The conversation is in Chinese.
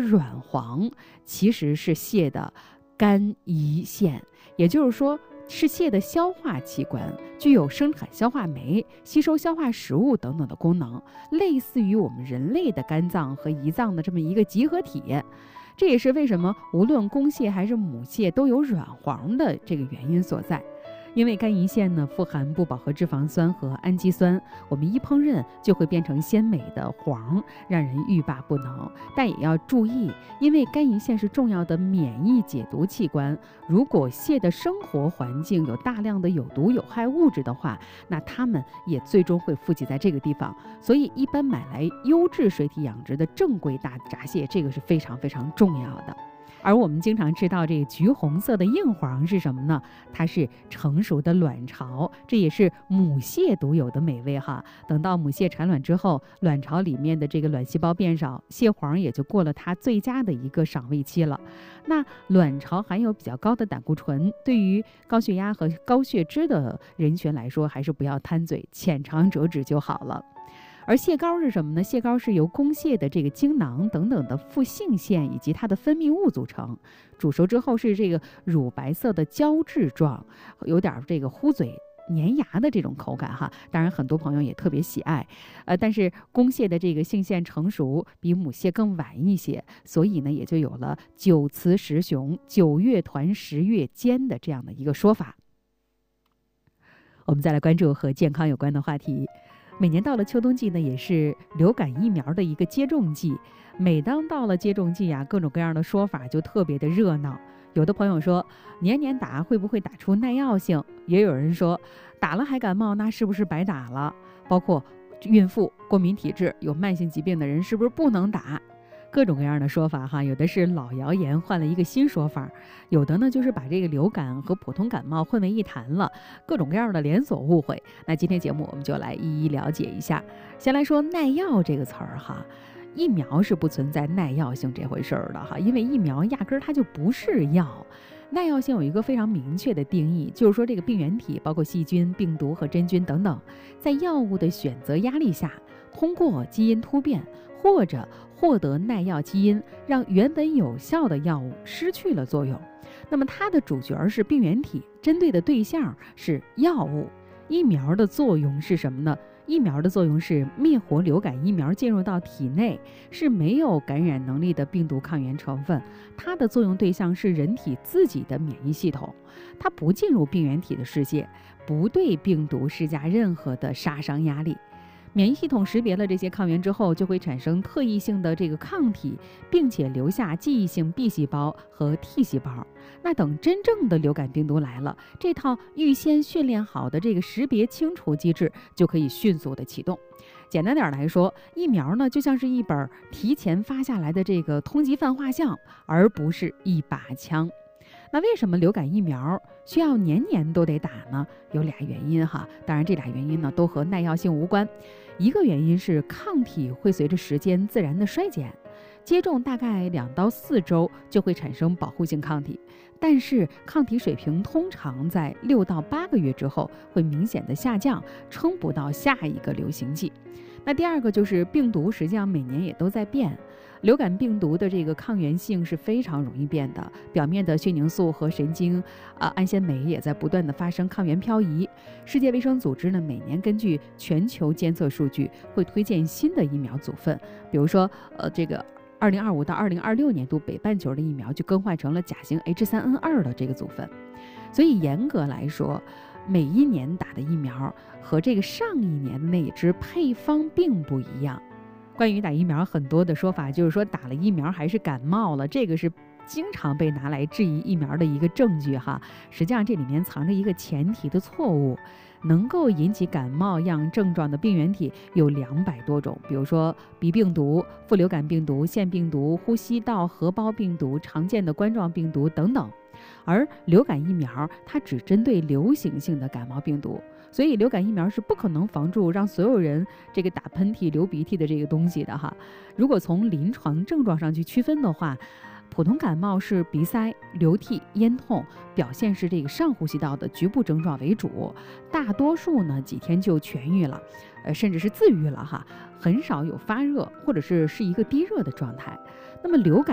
软黄，其实是蟹的肝胰腺，也就是说是蟹的消化器官，具有生产消化酶、吸收消化食物等等的功能，类似于我们人类的肝脏和胰脏的这么一个集合体。这也是为什么无论公蟹还是母蟹都有软黄的这个原因所在。因为肝胰腺呢富含不饱和脂肪酸和氨基酸，我们一烹饪就会变成鲜美的黄，让人欲罢不能。但也要注意，因为肝胰腺是重要的免疫解毒器官，如果蟹的生活环境有大量的有毒有害物质的话，那它们也最终会富集在这个地方。所以一般买来优质水体养殖的正规大闸蟹，这个是非常非常重要的。而我们经常吃到这个橘红色的硬黄是什么呢？它是成熟的卵巢，这也是母蟹独有的美味哈。等到母蟹产卵之后，卵巢里面的这个卵细胞变少，蟹黄也就过了它最佳的一个赏味期了。那卵巢含有比较高的胆固醇，对于高血压和高血脂的人群来说，还是不要贪嘴，浅尝辄止就好了。而蟹膏是什么呢？蟹膏是由公蟹的这个精囊等等的副性腺以及它的分泌物组成，煮熟之后是这个乳白色的胶质状，有点这个糊嘴粘牙的这种口感哈。当然很多朋友也特别喜爱，但是公蟹的这个性腺成熟比母蟹更晚一些，所以呢也就有了九雌十雄、9月团10月间的这样的一个说法。我们再来关注和健康有关的话题。每年到了秋冬季呢，也是流感疫苗的一个接种季。每当到了接种季啊，各种各样的说法就特别的热闹。有的朋友说，年年打会不会打出耐药性？也有人说，打了还感冒，那是不是白打了？包括孕妇、过敏体质、有慢性疾病的人是不是不能打？各种各样的说法哈，有的是老谣言换了一个新说法，有的呢就是把这个流感和普通感冒混为一谈了，各种各样的连锁误会。那今天节目我们就来一一了解一下。先来说耐药这个词儿哈，疫苗是不存在耐药性这回事儿的哈，因为疫苗压根儿它就不是药。耐药性有一个非常明确的定义，就是说这个病原体包括细菌、病毒和真菌等等，在药物的选择压力下，通过基因突变或者获得耐药基因，让原本有效的药物失去了作用。那么它的主角是病原体，针对的对象是药物。疫苗的作用是什么呢？疫苗的作用是灭活流感疫苗进入到体内是没有感染能力的病毒抗原成分，它的作用对象是人体自己的免疫系统，它不进入病原体的世界，不对病毒施加任何的杀伤压力。免疫系统识别了这些抗原之后，就会产生特异性的这个抗体，并且留下记忆性 B 细胞和 T 细胞。那等真正的流感病毒来了，这套预先训练好的这个识别清除机制就可以迅速的启动。简单点来说，疫苗呢就像是一本提前发下来的这个通缉犯画像，而不是一把枪。那为什么流感疫苗需要年年都得打呢？有俩原因哈，当然这俩原因呢都和耐药性无关。一个原因是抗体会随着时间自然的衰减，接种大概2到4周就会产生保护性抗体，但是抗体水平通常在6到8个月之后会明显的下降，撑不到下一个流行季。那第二个就是病毒实际上每年也都在变，流感病毒的这个抗原性是非常容易变的，表面的血凝素和神经氨酰酶也在不断的发生抗原漂移。世界卫生组织呢每年根据全球监测数据会推荐新的疫苗组分，比如说这个2025到2026年度北半球的疫苗就更换成了甲型 H3N2 的这个组分。所以严格来说，每一年打的疫苗和这个上一年的那一支配方并不一样。关于打疫苗很多的说法，就是说打了疫苗还是感冒了，这个是经常被拿来质疑疫苗的一个证据哈。实际上这里面藏着一个前提的错误，能够引起感冒样症状的病原体有200多种，比如说鼻病毒、副流感病毒、腺病毒、呼吸道合胞病毒、常见的冠状病毒等等。而流感疫苗它只针对流行性的感冒病毒，所以流感疫苗是不可能防住让所有人这个打喷嚏、流鼻涕的这个东西的哈。如果从临床症状上去区分的话，普通感冒是鼻塞、流涕、咽痛，表现是这个上呼吸道的局部症状为主，大多数呢几天就痊愈了，甚至是自愈了哈，很少有发热或者是一个低热的状态。那么流感